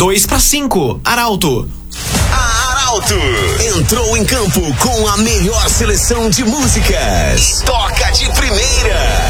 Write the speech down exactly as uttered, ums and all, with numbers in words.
dois para cinco. Arauto. A Arauto entrou em campo com a melhor seleção de músicas. Toca de primeira.